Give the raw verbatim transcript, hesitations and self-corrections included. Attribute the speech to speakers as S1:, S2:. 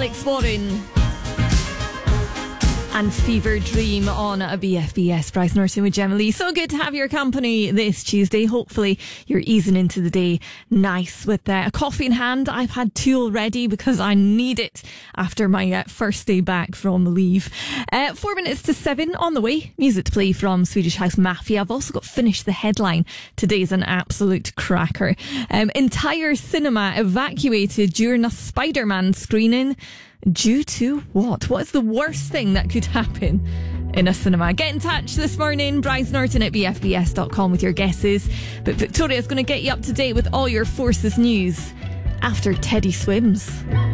S1: Alex Warren and Fever Dream on a B F B S. Bryce Norton with Gemma Lee. So good to have your company this Tuesday. Hopefully you're easing into the day nice with uh, a coffee in hand. I've had two already because I need it after my uh, first day back from leave. Uh, four minutes to seven on the way. Music to play from Swedish House Mafia. I've also got Finish the Headline. Today's an absolute cracker. Um, entire cinema evacuated during a Spider-Man screening. Due to what? What is the worst thing that could happen in a cinema? Get in touch this morning. Bryce Norton at b f b s dot com with your guesses. But Victoria's going to get you up to date with all your Forces news after Teddy Swims.